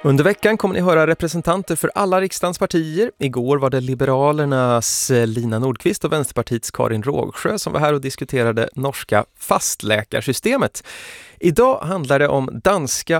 Under veckan kommer ni höra representanter för alla riksdagens partier. Igår var det Liberalernas Lina Nordqvist och Vänsterpartiets Karin Rågsjö som var här och diskuterade norska fastläkarsystemet. Idag handlar det om danska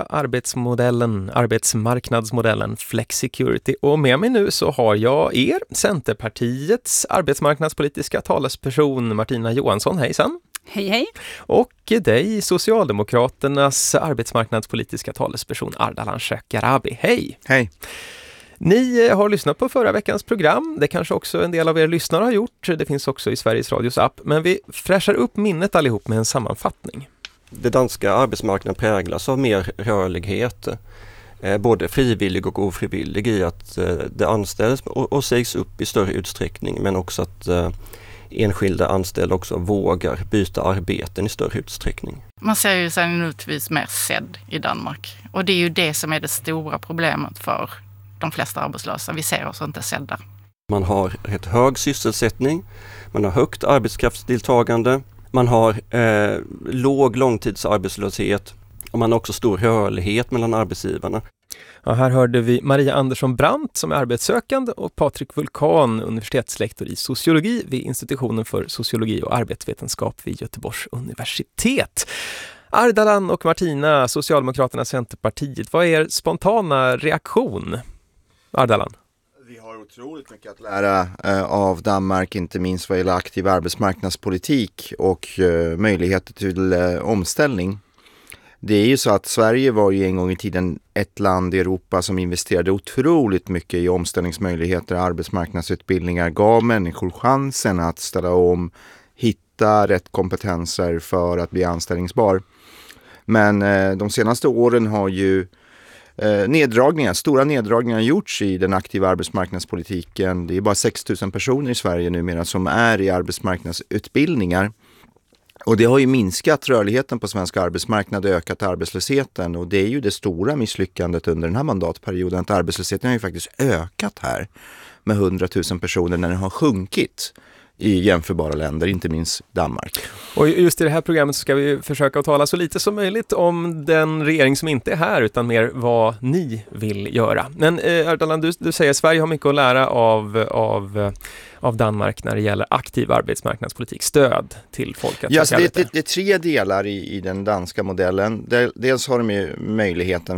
arbetsmarknadsmodellen Flexicurity. Och med mig nu så har jag Centerpartiets arbetsmarknadspolitiska talesperson Martina Johansson. Hejsan! Hej hej! Och dig, Socialdemokraternas arbetsmarknadspolitiska talesperson Ardalan Shekarabi. Hej! Hej! Ni har lyssnat på förra veckans program. Det kanske också en del av er lyssnare har gjort. Det finns också i Sveriges Radios app. Men vi fräschar upp minnet allihop med en sammanfattning. Det danska arbetsmarknaden präglas av mer rörlighet. Både frivillig och ofrivillig i att det anställs och sägs upp i större utsträckning. Men också att enskilda anställda också vågar byta arbeten i större utsträckning. Man ser ju sig naturligtvis mer sedd i Danmark. Och det är ju det som är det stora problemet för de flesta arbetslösa. Vi ser oss inte sedda. Man har rätt hög sysselsättning, man har högt arbetskraftsdeltagande, man har låg långtidsarbetslöshet och man har också stor rörlighet mellan arbetsgivarna. Ja, här hörde vi Maria Andersson Brandt som är arbetssökande och Patrik Vulkan, universitetslektor i sociologi vid institutionen för sociologi och arbetsvetenskap vid Göteborgs universitet. Ardalan och Martina, Socialdemokraterna, Centerpartiet, vad är er spontana reaktion? Ardalan? Vi har otroligt mycket att lära av Danmark, inte minst vad gäller aktiv arbetsmarknadspolitik och möjligheter till omställning. Det är ju så att Sverige var ju en gång i tiden ett land i Europa som investerade otroligt mycket i omställningsmöjligheter, arbetsmarknadsutbildningar, gav människor chansen att ställa om, hitta rätt kompetenser för att bli anställningsbar. Men de senaste åren har ju stora neddragningar gjorts i den aktiva arbetsmarknadspolitiken. Det är bara 6 000 personer i Sverige numera som är i arbetsmarknadsutbildningar. Och det har ju minskat rörligheten på svenska arbetsmarknad och ökat arbetslösheten. Och det är ju det stora misslyckandet under den här mandatperioden att arbetslösheten har ju faktiskt ökat här med 100 000 personer när den har sjunkit i jämförbara länder, inte minst Danmark. Och just i det här programmet så ska vi försöka att tala så lite som möjligt om den regering som inte är här utan mer vad ni vill göra. Men Ardalan, du säger att Sverige har mycket att lära av Danmark när det gäller aktiv arbetsmarknadspolitik, stöd till folk att söka arbete. Det är 3 delar i den danska modellen. Dels har de ju möjligheten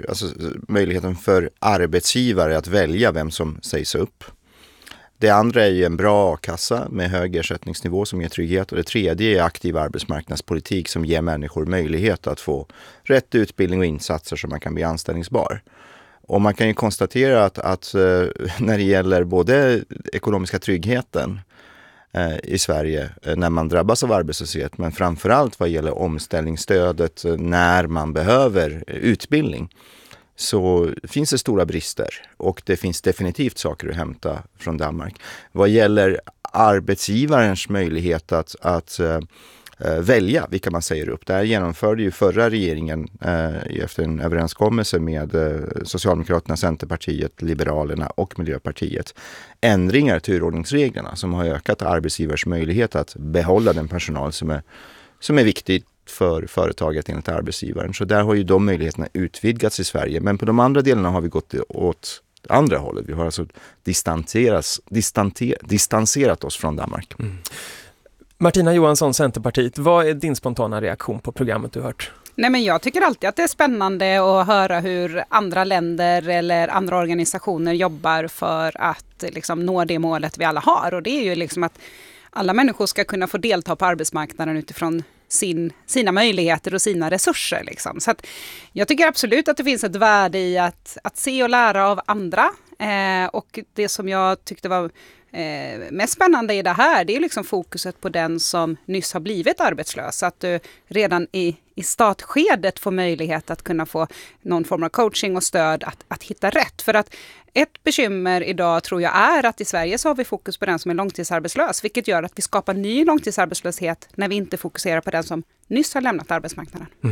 för arbetsgivare att välja vem som sägs upp. Det andra är ju en bra a-kassa med hög ersättningsnivå som ger trygghet. Och det tredje är aktiv arbetsmarknadspolitik som ger människor möjlighet att få rätt utbildning och insatser så man kan bli anställningsbar. Och man kan ju konstatera att när det gäller både ekonomiska tryggheten i Sverige när man drabbas av arbetslöshet, men framförallt vad gäller omställningsstödet när man behöver utbildning, så finns det stora brister och det finns definitivt saker att hämta från Danmark. Vad gäller arbetsgivarens möjlighet att välja vilka man säger upp. Där genomförde ju förra regeringen efter en överenskommelse med Socialdemokraterna, Centerpartiet, Liberalerna och Miljöpartiet ändringar till turordningsreglerna som har ökat arbetsgivars möjlighet att behålla den personal som är viktig för företaget enligt arbetsgivaren. Så där har ju de möjligheterna utvidgats i Sverige. Men på de andra delarna har vi gått åt andra hållet. Vi har alltså distanserat oss från Danmark. Mm. Martina Johansson, Centerpartiet, vad är din spontana reaktion på programmet du hört? Nej, men jag tycker alltid att det är spännande att höra hur andra länder eller andra organisationer jobbar för att liksom nå det målet vi alla har. Och det är ju liksom att alla människor ska kunna få delta på arbetsmarknaden utifrån sina möjligheter och sina resurser. Liksom. Så att jag tycker absolut att det finns ett värde i att se och lära av andra. Och det som jag tyckte var mest spännande i det här, det är liksom fokuset på den som nyss har blivit arbetslös. Att du redan i startskedet får möjlighet att kunna få någon form av coaching och stöd att hitta rätt. För att ett bekymmer idag tror jag är att i Sverige så har vi fokus på den som är långtidsarbetslös, vilket gör att vi skapar ny långtidsarbetslöshet när vi inte fokuserar på den som nyss har lämnat arbetsmarknaden. Mm.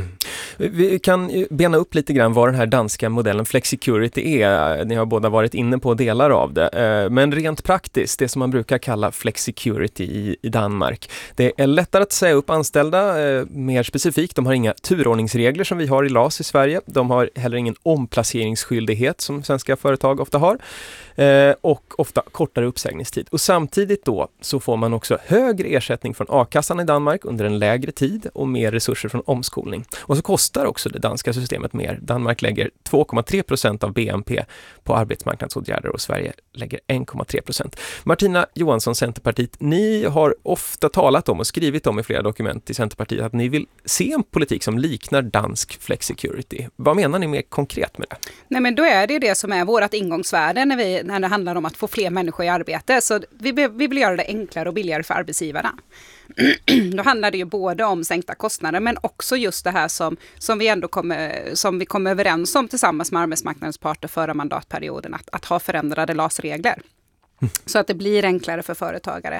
Vi kan bena upp lite grann vad den här danska modellen Flexicurity är. Ni har båda varit inne på delar av det. Men rent praktiskt, det som man brukar kalla Flexicurity i Danmark. Det är lättare att säga upp anställda, mer specifikt. De har inga turordningsregler som vi har i LAS i Sverige. De har heller ingen omplaceringsskyldighet som svenska företag ofta har. Och ofta kortare uppsägningstid. Och samtidigt då så får man också högre ersättning från a-kassan i Danmark under en lägre tid och mer resurser från omskolning. Och så kostar också det danska systemet mer. Danmark lägger 2,3% av BNP på arbetsmarknadsåtgärder och Sverige lägger 1,3%. Martina Johansson, Centerpartiet, ni har ofta talat om och skrivit om i flera dokument i Centerpartiet att ni vill se en politik som liknar dansk flexicurity. Vad menar ni mer konkret med det? Nej, men då är det ju det som är vårt ingångsvärde när det handlar om att få fler människor i arbete. Så vi vill göra det enklare och billigare för arbetsgivarna. Då handlar det ju både om sänkta kostnader men också just det här som vi kom överens om tillsammans med arbetsmarknadens parter förra mandatperioden, att ha förändrade LAS-regler. Så att det blir enklare för företagare.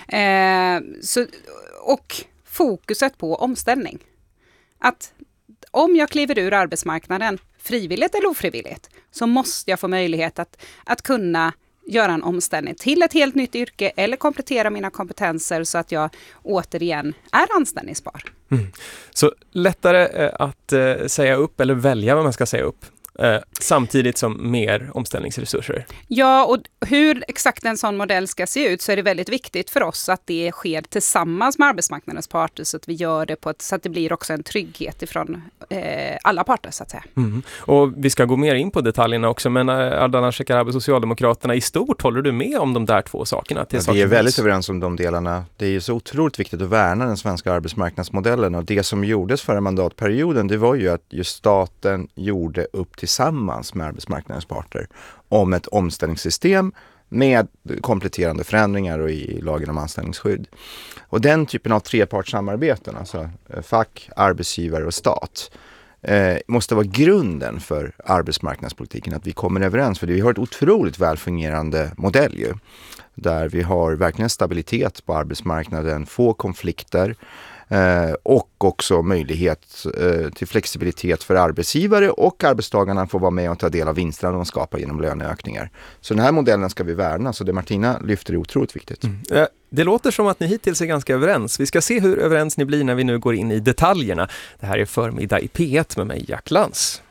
Och fokuset på omställning. Att om jag kliver ur arbetsmarknaden, frivilligt eller ofrivilligt, så måste jag få möjlighet att kunna göra en omställning till ett helt nytt yrke eller komplettera mina kompetenser så att jag återigen är anställningsbar. Så lättare att säga upp eller välja vad man ska säga upp. Samtidigt som mer omställningsresurser. Ja, och hur exakt en sån modell ska se ut så är det väldigt viktigt för oss att det sker tillsammans med arbetsmarknadens parter så att vi gör det så att det blir också en trygghet ifrån alla parter så att säga. Och vi ska gå mer in på detaljerna också, men Ardalan Shekarabi, Socialdemokraterna, i stort håller du med om de där två sakerna? Vi är väldigt överens om de delarna. Det är ju så otroligt viktigt att värna den svenska arbetsmarknadsmodellen och det som gjordes förra mandatperioden, det var ju att just staten gjorde upp tillsammans med arbetsmarknadens parter om ett omställningssystem med kompletterande förändringar och i lagen om anställningsskydd. Och den typen av trepartssamarbeten, alltså fack, arbetsgivare och stat, måste vara grunden för arbetsmarknadspolitiken, att vi kommer överens. För vi har ett otroligt välfungerande modell ju, där vi har verkligen stabilitet på arbetsmarknaden, få konflikter, och också möjlighet till flexibilitet för arbetsgivare och arbetstagarna får vara med och ta del av vinsterna de skapar genom löneökningar. Så den här modellen ska vi värna, så det Martina lyfter är otroligt viktigt. Det låter som att ni hittills är ganska överens. Vi ska se hur överens ni blir när vi nu går in i detaljerna. Det här är Förmiddag i P1 med mig, Jack Lantz.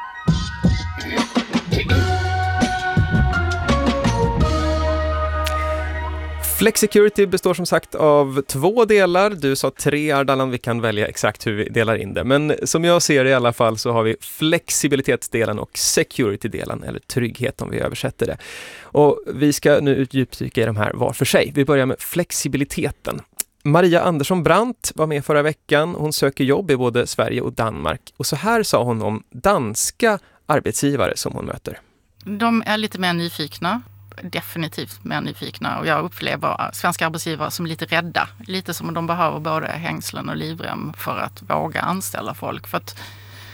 Flexicurity består som sagt av 2 delar. Du sa 3, Ardalan, vi kan välja exakt hur vi delar in det. Men som jag ser det i alla fall så har vi flexibilitetsdelen och security-delen, eller trygghet om vi översätter det. Och vi ska nu djupdyka i de här var för sig. Vi börjar med flexibiliteten. Maria Andersson Brandt var med förra veckan. Hon söker jobb i både Sverige och Danmark. Och så här sa hon om danska arbetsgivare som hon möter. De är lite mer nyfikna. Definitivt mer nyfikna, och jag upplever svenska arbetsgivare som lite rädda. Lite som de behöver både hängslen och livrem för att våga anställa folk. För att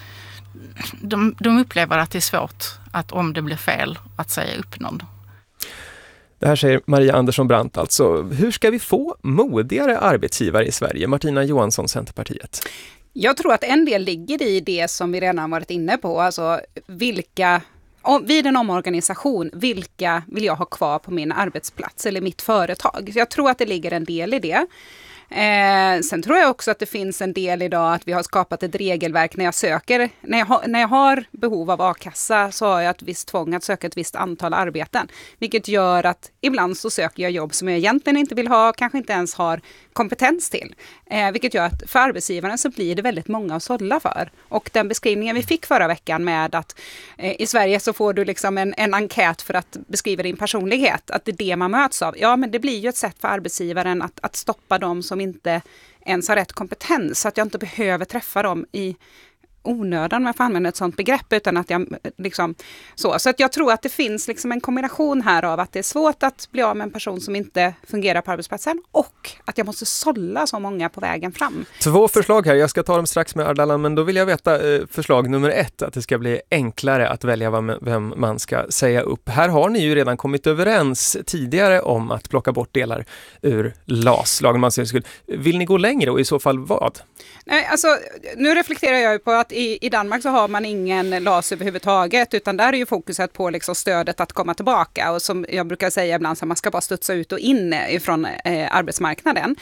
de upplever att det är svårt att, om det blir fel, att säga upp någon. Det här säger Maria Andersson Brandt alltså. Hur ska vi få modigare arbetsgivare i Sverige? Martina Johansson, Centerpartiet. Jag tror att en del ligger i det som vi redan varit inne på. Alltså vid en omorganisation, vilka vill jag ha kvar på min arbetsplats eller mitt företag? Så jag tror att det ligger en del i det. Sen tror jag också att det finns en del idag att vi har skapat ett regelverk när jag har behov av a-kassa så har jag ett visst tvång att söka ett visst antal arbeten. Vilket gör att ibland så söker jag jobb som jag egentligen inte vill ha, kanske inte ens har kompetens till. Vilket gör att för arbetsgivaren så blir det väldigt många att sålla för. Och den beskrivningen vi fick förra veckan med att i Sverige så får du liksom en enkät för att beskriva din personlighet. Att det är det man möts av. Ja, men det blir ju ett sätt för arbetsgivaren att stoppa dem som inte ens har rätt kompetens. Så att jag inte behöver träffa dem i onödan, om jag får använda ett sånt begrepp, utan att jag liksom så att jag tror att det finns liksom en kombination här av att det är svårt att bli av med en person som inte fungerar på arbetsplatsen och att jag måste sålla så många på vägen fram. 2 förslag här, jag ska ta dem strax med Ardalan, men då vill jag veta förslag nummer 1, att det ska bli enklare att välja vem man ska säga upp. Här har ni ju redan kommit överens tidigare om att plocka bort delar ur LAS, lagen om anställningsskydd. Vill ni gå längre och i så fall vad? Nej, alltså nu reflekterar jag ju på att att i Danmark så har man ingen LAS överhuvudtaget, utan där är ju fokuset på liksom stödet att komma tillbaka. Och som jag brukar säga ibland, så man ska bara studsa ut och in ifrån arbetsmarknaden.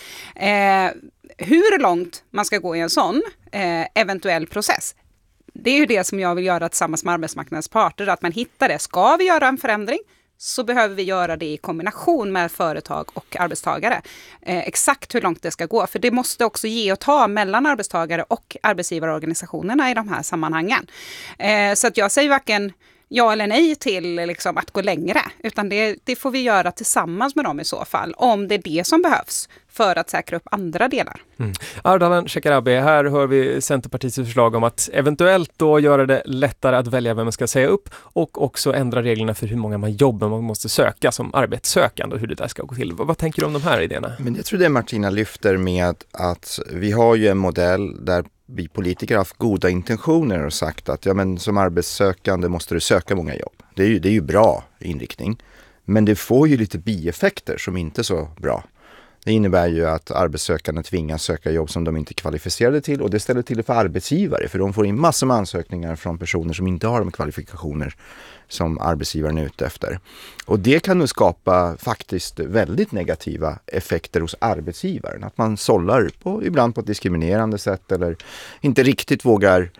Hur långt man ska gå i en sån eventuell process, det är ju det som jag vill göra tillsammans med arbetsmarknadens parter, att man hittar det. Ska vi göra en förändring, så behöver vi göra det i kombination med företag och arbetstagare. Exakt hur långt det ska gå. För det måste också ge och ta mellan arbetstagare och arbetsgivarorganisationerna i de här sammanhangen. Så att jag säger varken ja eller nej till liksom att gå längre. Utan det får vi göra tillsammans med dem i så fall. Om det är det som behövs för att säkra upp andra delar. Ardalan Shekarabi, här hör vi Centerpartiets förslag om att eventuellt då göra det lättare att välja vem man ska säga upp och också ändra reglerna för hur många jobb man måste söka som arbetssökande och hur det där ska gå till. Vad tänker du om de här idéerna? Men jag tror det Martina lyfter med att vi har ju en modell där vi politiker har haft goda intentioner och sagt att ja, men som arbetssökande måste du söka många jobb. Det är ju bra inriktning, men det får ju lite bieffekter som inte är så bra. Det innebär ju att arbetssökande tvingas söka jobb som de inte är kvalificerade till, och det ställer till det för arbetsgivare, för de får in massor med ansökningar från personer som inte har de kvalifikationer som arbetsgivaren är ute efter. Och det kan nu skapa faktiskt väldigt negativa effekter hos arbetsgivaren. Att man sållar ibland på ett diskriminerande sätt eller inte riktigt vågar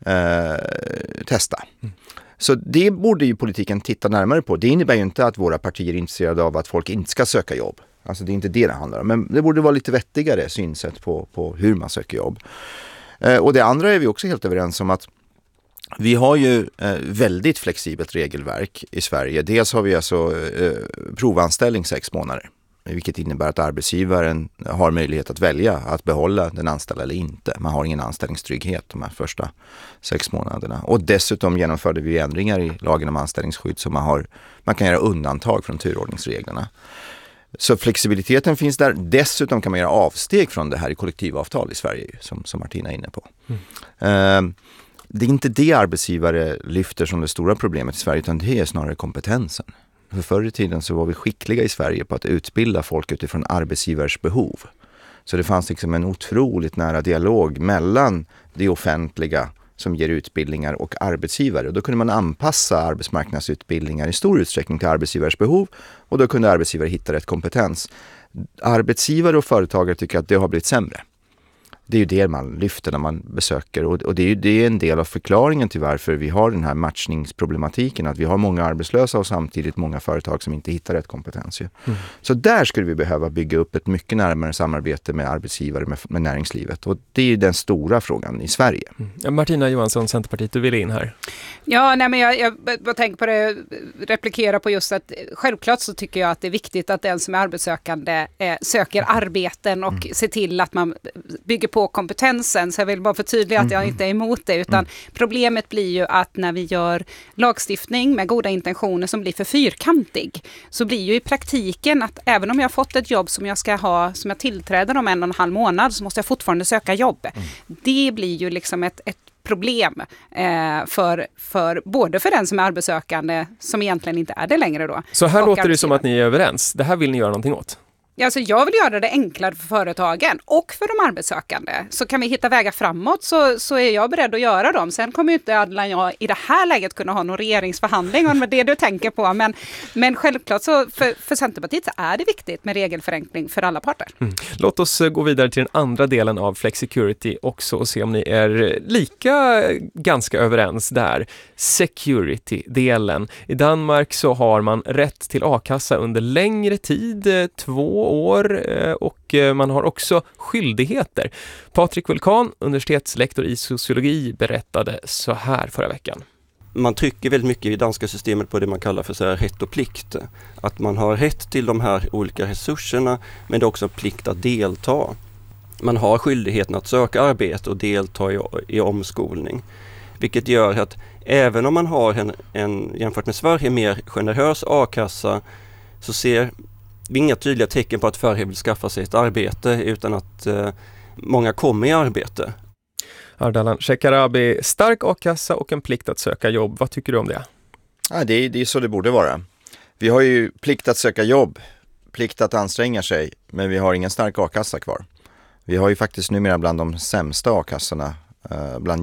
testa. Så det borde ju politiken titta närmare på. Det innebär ju inte att våra partier är intresserade av att folk inte ska söka jobb. Alltså det är inte det handlar om. Men det borde vara lite vettigare synsätt på hur man söker jobb. Och det andra är vi också helt överens om, att vi har ju väldigt flexibelt regelverk i Sverige. Dels har vi alltså provanställning 6 månader. Vilket innebär att arbetsgivaren har möjlighet att välja att behålla den anställda eller inte. Man har ingen anställningstrygghet de här första 6 månaderna. Och dessutom genomförde vi ändringar i lagen om anställningsskydd så man kan göra undantag från turordningsreglerna. Så flexibiliteten finns där. Dessutom kan man göra avsteg från det här i kollektivavtal i Sverige, som Martina är inne på. Det är inte det arbetsgivare lyfter som det stora problemet i Sverige, utan det är snarare kompetensen. För förr i tiden så var vi skickliga i Sverige på att utbilda folk utifrån arbetsgivars behov. Så det fanns liksom en otroligt nära dialog mellan det offentliga som ger utbildningar och arbetsgivare. Och då kunde man anpassa arbetsmarknadsutbildningar i stor utsträckning till arbetsgivares behov, och då kunde arbetsgivare hitta rätt kompetens. Arbetsgivare och företagare tycker att det har blivit sämre. Det är ju det man lyfter när man besöker, och det är en del av förklaringen till varför vi har den här matchningsproblematiken, att vi har många arbetslösa och samtidigt många företag som inte hittar rätt kompetens. Så där skulle vi behöva bygga upp ett mycket närmare samarbete med arbetsgivare, med näringslivet, och det är den stora frågan i Sverige. Martina Johansson, Centerpartiet, du vill in här. Ja, nej, men jag tänker på det, replikera på just att självklart så tycker jag att det är viktigt att den som är arbetssökande söker arbeten och ser till att man bygger på kompetensen. Så jag vill bara förtydliga att jag inte är emot det, utan problemet blir ju att när vi gör lagstiftning med goda intentioner som blir för fyrkantig, så blir ju i praktiken att även om jag har fått ett jobb som jag ska ha, som jag tillträder om 1,5 månad, så måste jag fortfarande söka jobb. Det blir ju liksom ett problem både för den som är arbetssökande, som egentligen inte är det längre då. Så här låter det som att ni är överens. Det här vill ni göra någonting åt? Alltså jag vill göra det enklare för företagen och för de arbetssökande. Så kan vi hitta vägar framåt, så är jag beredd att göra dem. Sen kommer ju inte Adlan jag i det här läget kunna ha någon regeringsförhandling om det du tänker på. Men självklart så för Centerpartiet så är det viktigt med regelförenkling för alla parter. Låt oss gå vidare till den andra delen av Flexicurity också och se om ni är ganska överens där. Security-delen. I Danmark så har man rätt till a-kassa under längre tid, 2 år, och man har också skyldigheter. Patrik Vulkan, universitetslektor i sociologi, berättade så här förra veckan. Man trycker väldigt mycket i danska systemet på det man kallar för så här rätt och plikt. Att man har rätt till de här olika resurserna, men det är också plikt att delta. Man har skyldigheten att söka arbete och delta i omskolning. Vilket gör att även om man har en jämfört med Sverige mer generös a-kassa, så ser vi inga tydliga tecken på att färre vill skaffa sig ett arbete, utan att många kommer i arbete. Ardalan Shekarabi, stark a-kassa och en plikt att söka jobb. Vad tycker du om det? Ja, det är så det borde vara. Vi har ju plikt att söka jobb, plikt att anstränga sig, men vi har ingen stark a-kassa kvar. Vi har ju faktiskt numera bland de sämsta a-kassorna bland